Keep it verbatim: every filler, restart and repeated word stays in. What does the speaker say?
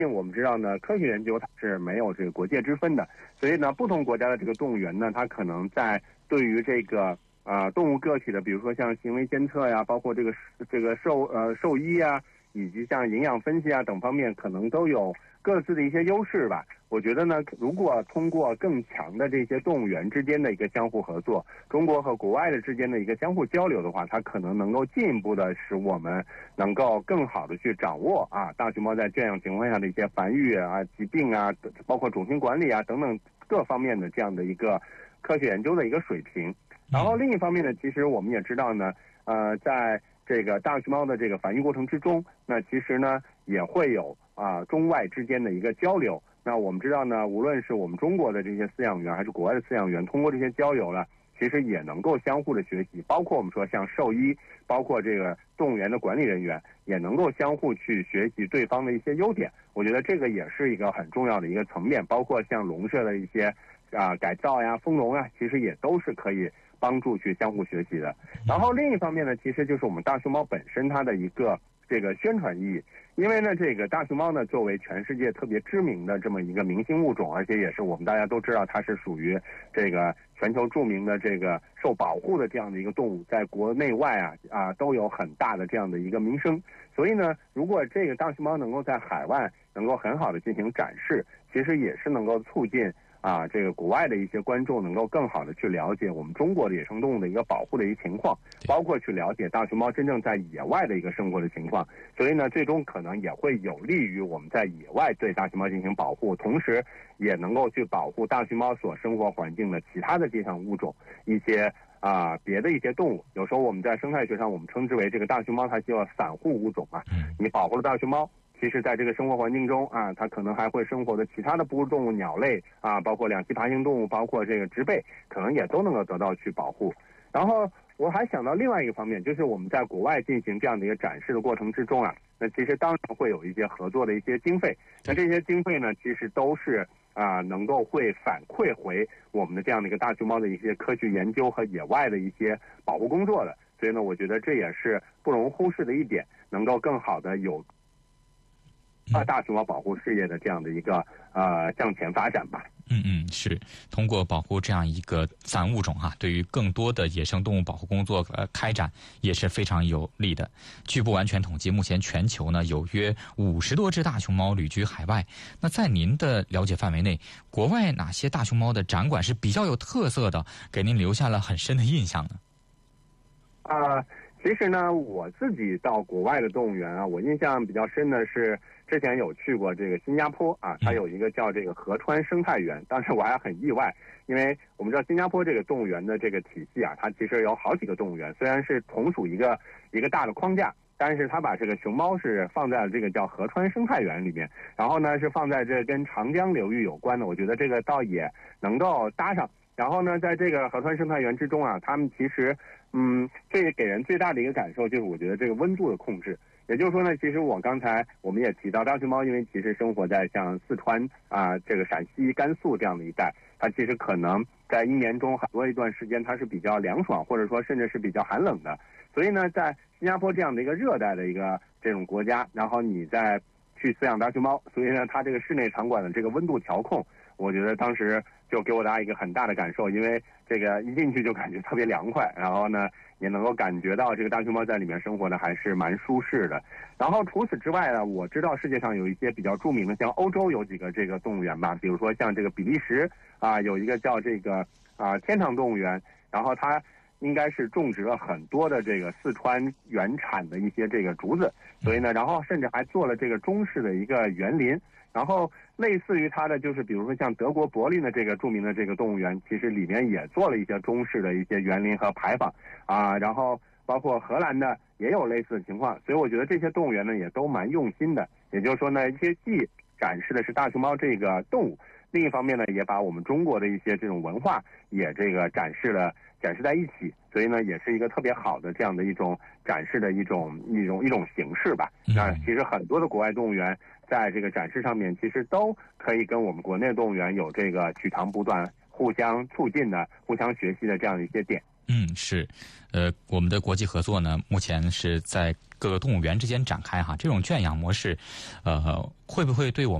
我们知道呢，科学研究它是没有这个国界之分的，所以呢，不同国家的这个动物园呢，它可能在对于这个啊、呃、动物个体的，比如说像行为监测呀，包括这个这个兽呃兽医啊，以及像营养分析啊等方面，可能都有各自的一些优势吧。我觉得呢，如果通过更强的这些动物园之间的一个相互合作，中国和国外的之间的一个相互交流的话，它可能能够进一步的使我们能够更好的去掌握啊大熊猫在圈养情况下的一些繁育啊、疾病啊，包括种群管理啊等等各方面的这样的一个科学研究的一个水平。然后另一方面呢，其实我们也知道呢，呃，在这个大熊猫的这个繁育过程之中，那其实呢也会有啊中外之间的一个交流。那我们知道呢，无论是我们中国的这些饲养员还是国外的饲养员，通过这些交流呢，其实也能够相互的学习，包括我们说像兽医，包括这个动物园的管理人员，也能够相互去学习对方的一些优点。我觉得这个也是一个很重要的一个层面，包括像笼舍的一些啊改造呀、丰容啊，其实也都是可以帮助去相互学习的。然后另一方面呢，其实就是我们大熊猫本身它的一个这个宣传意义。因为呢，这个大熊猫呢，作为全世界特别知名的这么一个明星物种，而且也是我们大家都知道它是属于这个全球著名的这个受保护的这样的一个动物，在国内外啊啊都有很大的这样的一个名声。所以呢，如果这个大熊猫能够在海外能够很好的进行展示，其实也是能够促进啊，这个国外的一些观众能够更好的去了解我们中国的野生动物的一个保护的一个情况，包括去了解大熊猫真正在野外的一个生活的情况。所以呢，最终可能也会有利于我们在野外对大熊猫进行保护，同时也能够去保护大熊猫所生活环境的其他的这项物种，一些啊、呃、别的一些动物。有时候我们在生态学上，我们称之为这个大熊猫它叫散户物种啊。你保护了大熊猫，其实在这个生活环境中啊，它可能还会生活的其他的哺乳动物、鸟类啊，包括两栖爬行动物，包括这个植被，可能也都能够得到去保护。然后我还想到另外一个方面，就是我们在国外进行这样的一个展示的过程之中啊，那其实当然会有一些合作的一些经费，那这些经费呢，其实都是啊、呃、能够会反馈回我们的这样的一个大熊猫的一些科学研究和野外的一些保护工作的。所以呢，我觉得这也是不容忽视的一点，能够更好的有啊大熊猫保护事业的这样的一个呃向前发展吧。 嗯嗯，是通过保护这样一个散物种哈、啊，对于更多的野生动物保护工作呃开展也是非常有利的。据不完全统计，目前全球呢有约五十多只大熊猫旅居海外。那在您的了解范围内，国外哪些大熊猫的展馆是比较有特色的，给您留下了很深的印象呢？ 啊、呃，其实呢，我自己到国外的动物园啊，我印象比较深的是之前有去过这个新加坡啊，它有一个叫这个河川生态园，当时我还很意外，因为我们知道新加坡这个动物园的这个体系啊，它其实有好几个动物园，虽然是同属一个一个大的框架，但是它把这个熊猫是放在了这个叫河川生态园里面，然后呢是放在这跟长江流域有关的，我觉得这个倒也能够搭上。然后呢，在这个河川生态园之中啊，他们其实，嗯，这给人最大的一个感受就是，我觉得这个温度的控制。也就是说呢，其实我刚才我们也提到，大熊猫因为其实生活在像四川啊、这个陕西、甘肃这样的一带，它其实可能在一年中很多一段时间它是比较凉爽，或者说甚至是比较寒冷的。所以呢，在新加坡这样的一个热带的一个这种国家，然后你再去饲养大熊猫，所以呢，它这个室内场馆的这个温度调控，我觉得当时就给我大家一个很大的感受，因为这个一进去就感觉特别凉快，然后呢也能够感觉到这个大熊猫在里面生活的还是蛮舒适的。然后除此之外呢，我知道世界上有一些比较著名的，像欧洲有几个这个动物园吧，比如说像这个比利时啊，有一个叫这个啊天堂动物园，然后它应该是种植了很多的这个四川原产的一些这个竹子，所以呢，然后甚至还做了这个中式的一个园林。然后类似于它的就是比如说像德国柏林的这个著名的这个动物园，其实里面也做了一些中式的一些园林和牌坊啊，然后包括荷兰的也有类似的情况，所以我觉得这些动物园呢也都蛮用心的。也就是说呢，一些既展示的是大熊猫这个动物，另一方面呢也把我们中国的一些这种文化也这个展示了展示在一起，所以呢也是一个特别好的这样的一种展示的一种一种一种形式吧。那其实很多的国外动物园在这个展示上面，其实都可以跟我们国内动物园有这个取长补短、互相促进的、互相学习的这样的一些点。 嗯，是，呃，我们的国际合作呢，目前是在各个动物园之间展开哈，这种圈养模式，呃，会不会对我们